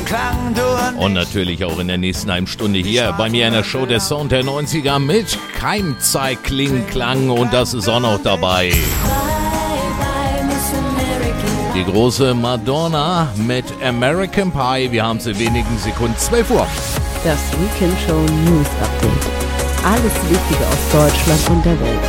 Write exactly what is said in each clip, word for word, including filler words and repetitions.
Klang, du und Und natürlich auch in der nächsten halben Stunde hier bei mir in der Show der Sound der neunziger mit Keimzeit Klingklang und das ist auch noch dabei. Die große Madonna mit American Pie. Wir haben es in wenigen Sekunden, zwölf Uhr. Das Weekend Show News Update. Alles Wichtige aus Deutschland und der Welt.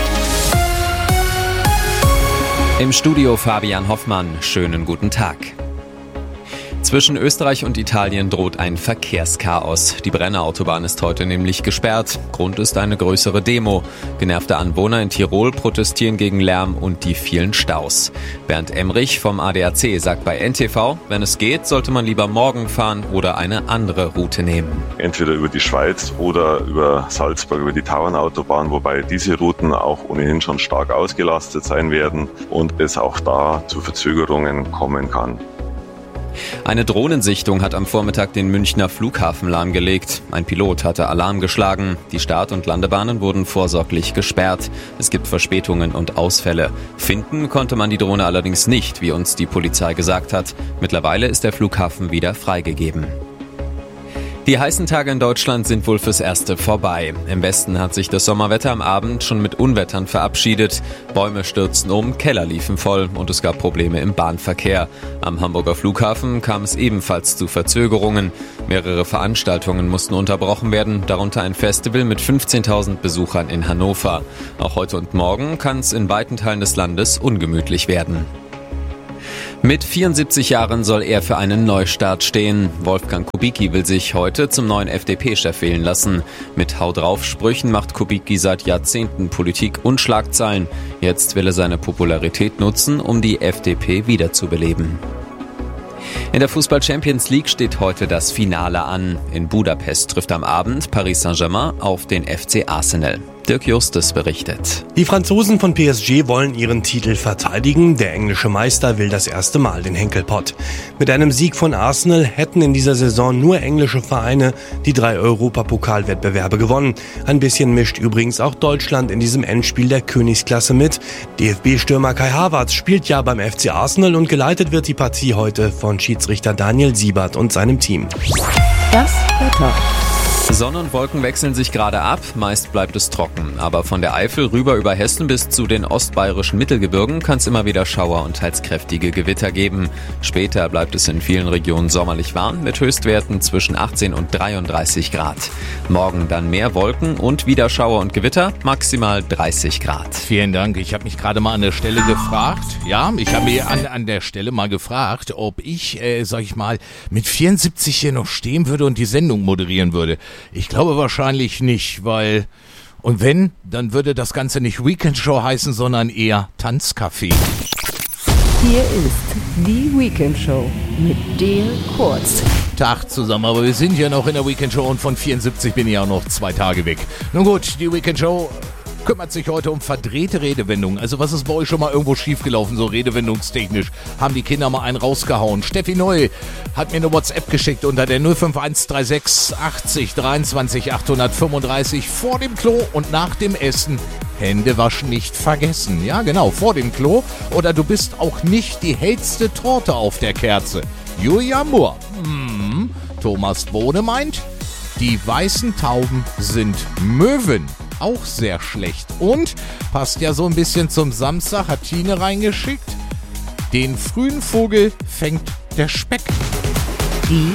Im Studio Fabian Hoffmann. Schönen guten Tag. Zwischen Österreich und Italien droht ein Verkehrschaos. Die Brenner Autobahn ist heute nämlich gesperrt. Grund ist eine größere Demo. Genervte Anwohner in Tirol protestieren gegen Lärm und die vielen Staus. Bernd Emrich vom A D A C sagt bei N T V, wenn es geht, sollte man lieber morgen fahren oder eine andere Route nehmen. Entweder über die Schweiz oder über Salzburg, über die Tauernautobahn, wobei diese Routen auch ohnehin schon stark ausgelastet sein werden und es auch da zu Verzögerungen kommen kann. Eine Drohnensichtung hat am Vormittag den Münchner Flughafen lahmgelegt. Ein Pilot hatte Alarm geschlagen. Die Start- und Landebahnen wurden vorsorglich gesperrt. Es gibt Verspätungen und Ausfälle. Finden konnte man die Drohne allerdings nicht, wie uns die Polizei gesagt hat. Mittlerweile ist der Flughafen wieder freigegeben. Die heißen Tage in Deutschland sind wohl fürs Erste vorbei. Im Westen hat sich das Sommerwetter am Abend schon mit Unwettern verabschiedet. Bäume stürzten um, Keller liefen voll und es gab Probleme im Bahnverkehr. Am Hamburger Flughafen kam es ebenfalls zu Verzögerungen. Mehrere Veranstaltungen mussten unterbrochen werden, darunter ein Festival mit fünfzehntausend Besuchern in Hannover. Auch heute und morgen kann es in weiten Teilen des Landes ungemütlich werden. Mit vierundsiebzig Jahren soll er für einen Neustart stehen. Wolfgang Kubicki will sich heute zum neuen F D P-Chef wählen lassen. Mit Hau-drauf-Sprüchen macht Kubicki seit Jahrzehnten Politik und Schlagzeilen. Jetzt will er seine Popularität nutzen, um die F D P wiederzubeleben. In der Fußball-Champions League steht heute das Finale an. In Budapest trifft am Abend Paris Saint-Germain auf den F C Arsenal. Dirk Justus berichtet. Die Franzosen von P S G wollen ihren Titel verteidigen. Der englische Meister will das erste Mal den Henkelpott. Mit einem Sieg von Arsenal hätten in dieser Saison nur englische Vereine die drei Europapokalwettbewerbe gewonnen. Ein bisschen mischt übrigens auch Deutschland in diesem Endspiel der Königsklasse mit. D F B-Stürmer Kai Havertz spielt ja beim F C Arsenal und geleitet wird die Partie heute von Schiedsrichter Daniel Siebert und seinem Team. Das Wetter. Sonne und Wolken wechseln sich gerade ab, meist bleibt es trocken. Aber von der Eifel rüber über Hessen bis zu den ostbayerischen Mittelgebirgen kann es immer wieder Schauer und teils kräftige Gewitter geben. Später bleibt es in vielen Regionen sommerlich warm mit Höchstwerten zwischen achtzehn und dreiunddreißig Grad. Morgen dann mehr Wolken und wieder Schauer und Gewitter, maximal dreißig Grad. Vielen Dank. Ich habe mich gerade mal an der Stelle gefragt, ja, ich habe mir an, an der Stelle mal gefragt, ob ich, äh, sag ich mal, mit vierundsiebzig hier noch stehen würde und die Sendung moderieren würde. Ich glaube wahrscheinlich nicht, weil, und wenn, dann würde das Ganze nicht Weekend Show heißen, sondern eher Tanzcafé. Hier ist die Weekend Show mit Dale Kurz. Tag zusammen, aber wir sind ja noch in der Weekend Show und von vierundsiebzig bin ich ja noch zwei Tage weg. Nun gut, die Weekend Show kümmert sich heute um verdrehte Redewendungen. Also was ist bei euch schon mal irgendwo schiefgelaufen, so redewendungstechnisch? Haben die Kinder mal einen rausgehauen? Steffi Neu hat mir eine WhatsApp geschickt unter der null fünf eins drei sechs achtzig dreiundzwanzig achthundertfünfunddreißig vor dem Klo und nach dem Essen. Hände waschen nicht vergessen. Ja, genau, vor dem Klo. Oder du bist auch nicht die hellste Torte auf der Kerze. Julia Moore. Hm. Thomas Bohne meint, die weißen Tauben sind Möwen. Auch sehr schlecht. Und passt ja so ein bisschen zum Samstag, hat Tine reingeschickt. Den frühen Vogel fängt der Speck. Die